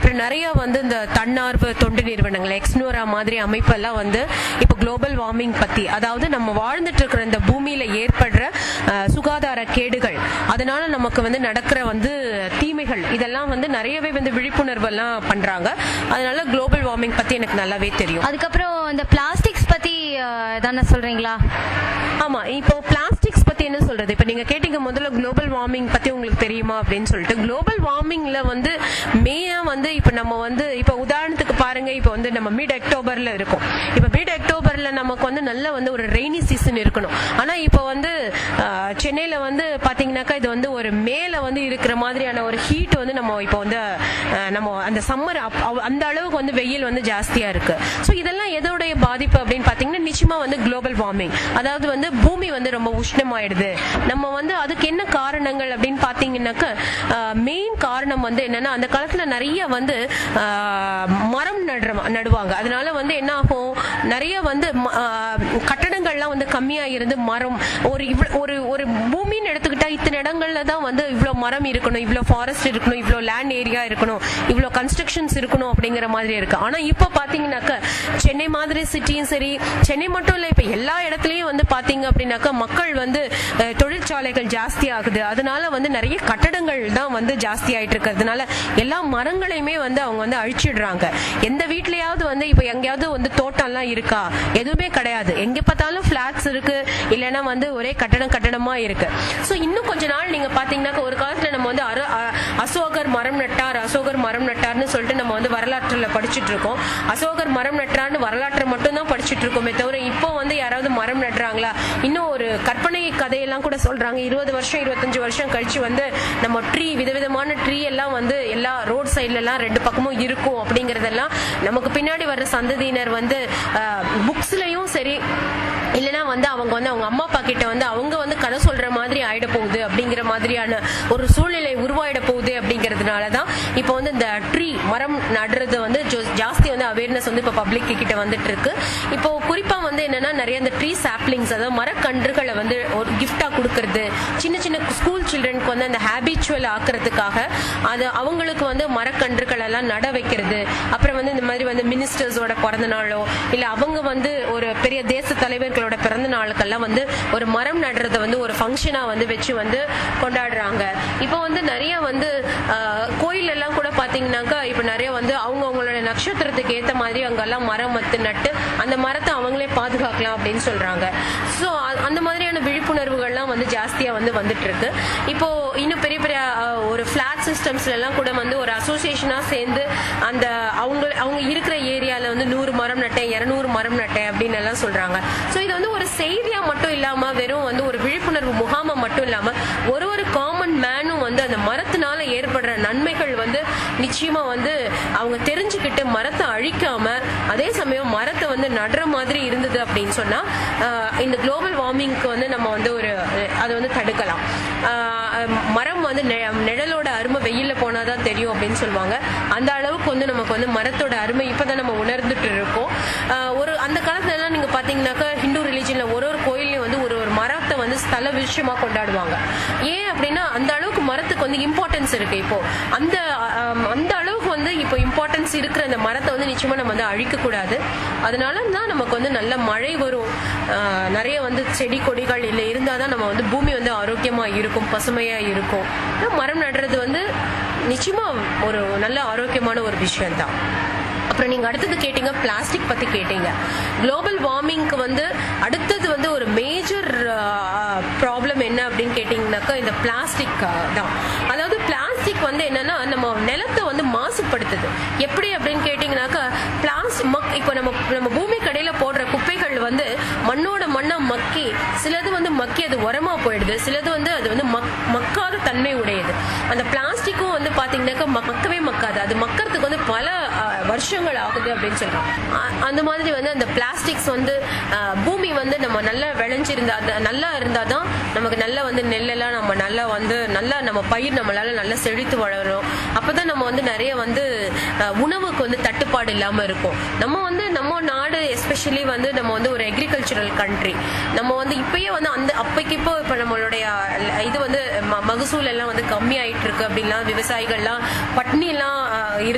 அப்புறம் நிறைய வந்து இந்த தன்னார்வ தொண்டு நிறுவனங்கள் எக்ஸ்னோரா மாதிரி அமைப்பெல்லாம் வந்து இப்போ குளோபல் வார்மிங் பத்தி, அதாவது நம்ம வாழ்ந்துட்டு இருக்கிற இந்த பூமியில ஏற்படுற சுகாதார கேடுகள், அதனால நமக்கு வந்து நடக்கிற வந்து தீமைகள், இதெல்லாம் வந்து நிறையவே வந்து விழிப்புணர்வு எல்லாம் பண்றாங்க. அதனால குளோபல் வார்மிங் பத்தி எனக்கு நல்லாவே தெரியும். அதுக்கப்புறம் இந்த பிளாஸ்டிக்ஸ் பத்தி தானே சொல்றீங்களா? ஆமா, இப்போ பிளாஸ்டிக்ஸ் பத்தி என்ன சொல்றது? இப்ப நீங்க கேட்டீங்க முதல்ல குளோபல் வார்மிங் பத்தி உங்களுக்கு தெரியுமா அப்படின்னு சொல்லிட்டு. குளோபல் வார்மிங்ல வந்து மெயினா வந்து இப்ப நம்ம வந்து இப்ப உதாரணத்துக்கு பாருங்க, இப்ப வந்து நம்ம மிட் அக்டோபர்ல இருக்கும். இப்ப மிட் அக்டோபர்ல நமக்கு வந்து நல்ல வந்து ஒரு ரெய்னி சீசன் இருக்கணும். ஆனா இப்ப வந்து சென்னையில வந்து பாத்தீங்கன்னாக்கா இது வந்து ஒரு மேல வந்து இருக்கிற மாதிரியான ஒரு ஹீட் வந்து நம்ம இப்போ வந்து நம்ம அந்த சம்மர் அந்த அளவுக்கு வந்து வெயில் வந்து ஜாஸ்தியா இருக்கு. சோ இதெல்லாம் எதோடைய பாதிப்பு அப்படின்னு பாத்தீங்கன்னா நிச்சயமா வந்து குளோபல் வார்மிங், அதாவது வந்து பூமி வந்து ரொம்ப உஷ்ணமாயிடுது. நம்ம வந்து அதுக்கு என்ன காரணங்கள் அப்படின்னு பாத்தீங்கன்னாக்க மெயின் காரணம் வந்து என்னன்னா, அந்த காலத்துல நிறைய வந்து மரம் நடுவாங்க. அதனால வந்து என்ன ஆகும், நிறைய வந்து கட்டடங்கள்லாம் வந்து கம்மியா இருந்து மரம் ஒரு பூமின்னு எடுத்துக்கிட்டா இத்தனை இடங்கள்ல தான் வந்து இவ்வளவு மரம் இருக்கணும், இவ்வளவு ஃபாரஸ்ட் இருக்கணும், இவ்வளவு லேண்ட் ஏரியா இருக்கணும், இவ்வளவு கன்ஸ்ட்ரக்ஷன்ஸ் இருக்கணும் அப்படிங்கிற மாதிரி இருக்கு. ஆனா இப்ப பாத்தீங்கன்னாக்க சென்னை மாதிரி சிட்டியும் சரி, சென்னை மட்டும் இல்ல, இப்ப எல்லா இடத்துலயும் வந்து பாத்தீங்க அப்படின்னாக்கா மக்கள் வந்து தொழிற்சாலைகள் ஜாஸ்தி ஆகுது. அதனால வந்து நிறைய கட்டடங்கள் தான் வந்து ஜாஸ்தி ஆயிட்டு இருக்கிறதுனால எல்லா மரங்களையுமே வந்து அவங்க வந்து அழிச்சிடுறாங்க. எந்த வீட்லயாவது வந்து இப்ப எங்கேயாவது வந்து தோட்டம் எல்லாம் இருக்கா? எதுவுமே கிடையாது. எங்க பார்த்தாலும் பிளாட்ஸ் இருக்கு, இல்லைன்னா வந்து ஒரே கட்டடமா இருக்கு. சோ இன்னும் கொஞ்ச நாள் நீங்க பாத்தீங்கன்னாக்க ஒரு காலத்துல நம்ம வந்து அசோகர் மரம் நட்டார்னு சொல்லிட்டு நம்ம வந்து வரலாற்றுல படிச்சுட்டு இருக்கோம். அசோகர் மரம் நட்டார்னு வரலாற்றை மட்டும் தான் படிச்சுட்டு இருக்கோமே தவிர இப்போ வந்து யாராவது மரம் நடுறாங்களா? இன்னும் ஒரு கற்பனை கதையெல்லாம் கூட சொல்றாங்க, 20 வருஷம் 25 வருஷம் கழிச்சு வந்து நம்ம ட்ரீ, விதவிதமான ட்ரீ எல்லாம் வந்து எல்லா ரோட் சைட்ல எல்லாம் 2 பக்கமும் இருக்கும் அப்படிங்கறதெல்லாம் நமக்கு பின்னாடி வர்ற சந்ததியினர் வந்து புக்ஸ்லயும் சரி, இல்லைன்னா வந்து அவங்க வந்து அவங்க அம்மா அப்பா கிட்ட வந்து அவங்க வந்து கதை சொல்ற மாதிரி ஆயிட போகுது அப்படிங்கிற மாதிரியான ஒரு சூழ்நிலை உருவாயிட போகுது. அப்படிங்கறதுனாலதான் இப்போ வந்து இந்த ட்ரீ மரம் நடுறது வந்து ஜாஸ்தி வந்து அவேர்னஸ் வந்து இப்போ பப்ளிக் கிட்ட வந்துட்டு இருக்கு. இப்போ குறிப்பா வந்து என்னன்னா நிறைய இந்த ட்ரீ சாப்லிங்ஸ், அதாவது மரக்கன்றுகளை வந்து ஒரு கிஃப்டா கொடுக்கறது, சின்ன சின்ன ஸ்கூல் சில்ட்ரனுக்கு வந்து அந்த ஹேபிச்சுவல் ஆக்குறதுக்காக அது அவங்களுக்கு வந்து மரக்கன்றுகள் எல்லாம் நட வைக்கிறது. அப்புறம் வந்து இந்த மாதிரி வந்து மினிஸ்டர்ஸோட பிறந்த நாளோ இல்ல அவங்க வந்து ஒரு பெரிய தேச தலைவர்களோட பிறந்த நாளுக்கெல்லாம் வந்து ஒரு மரம் நடுறத வந்து ஒரு ஃபங்க்ஷனா வந்து வச்சு வந்து கொண்டாடுறாங்க. இப்போ வந்து நிறைய வந்து கோயில் எல்லாம் கூட பாத்தீங்கன்னாக்கா இப்ப நிறைய வந்து அவங்களோட நட்சத்திரத்துக்கு ஏத்த மாதிரி அங்கெல்லாம் மரம் நட்டு அந்த மரத்தை அவங்களே பாதுகாக்கலாம் அப்படின்னு சொல்றாங்க. சோ அந்த மாதிரியான விழிப்புணர்வுகள்லாம் வந்து ஜாஸ்தியா வந்து வந்துட்டு இருக்கு. இப்போ இன்னும் பெரிய பெரிய ஒரு பிளாட் சிஸ்டம்ஸ்ல எல்லாம் கூட வந்து ஒரு அசோசியேஷனா சேர்ந்து அந்த அவங்க இருக்கிற ஏரியால வந்து 100 மரம் நட்டேன், 200 மரம் நட்டேன் அப்படின்னு எல்லாம் சொல்றாங்க. சோ இது வந்து ஒரு செய்தியா மட்டும் இல்லாம வெறும் வந்து ஒரு விழிப்புணர்வு முகாம மட்டும் இல்லாம ஒரு காமன் மேனும் வந்து அந்த மரத்தினால ஏற்படுற நன்மைகள் வந்து நிச்சயமா வந்து அவங்க தெரிஞ்சுக்கிட்டு மரத்தை அழிக்காம அதே சமயம் மரத்தை வந்து நடுற மாதிரி இருந்தது அப்படின்னு சொன்னா இந்த குளோபல் வார்மிங்க்கு வந்து நம்ம வந்து அதை வந்து தடுக்கலாம். மரம் வந்து நிழலோட அருமை வெயில்ல போனாதான் தெரியும் அப்படின்னு சொல்லுவாங்க. அந்த அளவுக்கு வந்து நமக்கு வந்து மரத்தோட அருமை இப்பதான் நம்ம உணர்ந்துட்டு இருக்கோம். அந்த காலத்துல எல்லாம் நீங்க பாத்தீங்கன்னாக்கா ஹிந்து ரிலிஜன்ல ஒரு கோயிலையும் வந்து ஒரு மரத்தை வந்து ஸ்தல விஷயமா கொண்டாடுவாங்க. ஏன் அப்படின்னா அந்த அளவுக்கு மரத்துக்கு வந்து இம்பார்ட்டன்ஸ் இருக்கு. இப்போ அந்த அளவுக்கு வந்து இப்போ இம்பார்ட்டன்ஸ் இருக்கிற அந்த மரத்தை வந்து நிச்சயமா நம்ம வந்து அழிக்க கூடாது. அதனால தான் நமக்கு வந்து நல்ல மழை வரும், நிறைய வந்து செடி கொடிகள் இல்லை இருந்தாதான் நம்ம வந்து பூமி வந்து ஆரோக்கியமா இருக்கும், பசுமையா இருக்கும். மரம் நடுறது வந்து நிச்சயமா ஒரு நல்ல ஆரோக்கியமான ஒரு விஷயம் தான். அப்புறம் நீங்க அடுத்தது கேட்டீங்க, பிளாஸ்டிக் பத்தி கேட்டீங்க. குளோபல் வார்மிங்க்கு வந்து அடுத்தது வந்து ஒரு மேஜர் ப்ராப்ளம் என்ன அப்படின்னு கேட்டீங்கன்னாக்கா இந்த பிளாஸ்டிக் தான். அதாவது பிளாஸ்டிக் வந்து என்னன்னா நம்ம நிலத்தை வந்து மாசுபடுத்துது. எப்படி அப்படின்னு கேட்டீங்கன்னாக்கா இப்போ நம்ம பூமி கடையில போடுற குப்பைகள் வந்து மண்ணோட மண்ணா மக்கி, சிலது வந்து மக்கி அது உரமா போயிடுது, சிலது வந்து அது வந்து மக்காத தன்மை உடையது. அந்த பிளாஸ்டிக்கும் வந்து பாத்தீங்கன்னாக்கா மக்கவே மக்காது, அது மக்கறதுக்கு வந்து பல வருஷங்கள் ஆகுது அப்படின்னு சொல்றோம். அந்த மாதிரி வந்து அந்த பிளாஸ்டிக்ஸ் வந்து பூமி வந்து நம்ம நல்லா விளைஞ்சிருந்தா நல்லா இருந்தாதான் நமக்கு நல்லா வந்து நெல்லெல்லாம் நம்ம நல்லா நம்ம பயிர் நம்மளால நல்லா செழித்து வளரும். அப்பதான் நம்ம வந்து நிறைய வந்து உணவுக்கு வந்து தட்டுப்பாடு இல்லாம இருக்கும். நம்ம நாடு எஸ்பெஷலி வந்து நம்ம வந்து ஒரு அக்ரிகல்ச்சரல் கண்ட்ரி. நம்ம வந்து இப்பயே வந்து அப்பைக்கு இப்ப நம்மளுடைய இது வந்து மகசூல் எல்லாம் வந்து கம்மி ஆயிட்டு இருக்கு அப்படின்னா விவசாயிகள்லாம் பட்னி எல்லாம்